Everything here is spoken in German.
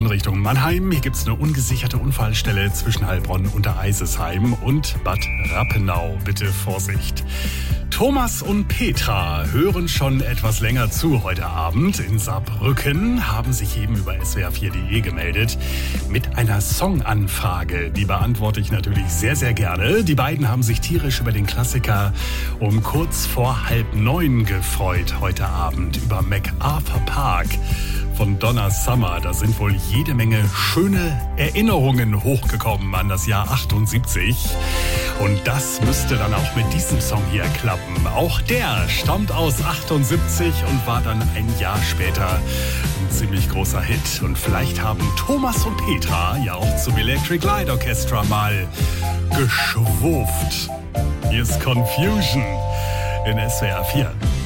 Richtung Mannheim. Hier gibt es eine ungesicherte Unfallstelle zwischen Heilbronn und Eisesheim und Bad Rappenau. Bitte Vorsicht. Thomas und Petra hören schon etwas länger zu heute Abend. In Saarbrücken haben sich eben über swr4.de gemeldet mit einer Songanfrage. Die beantworte ich natürlich sehr, sehr gerne. Die beiden haben sich tierisch über den Klassiker um kurz vor 8:30 gefreut heute Abend über MacArthur Park von Donna Summer. Da sind wohl jede Menge schöne Erinnerungen hochgekommen an das Jahr 78. Und das müsste dann auch mit diesem Song hier klappen. Auch der stammt aus 78 und war dann ein Jahr später ein ziemlich großer Hit. Und vielleicht haben Thomas und Petra ja auch zum Electric Light Orchestra mal geschwurft. Hier ist Confusion in SWR 4.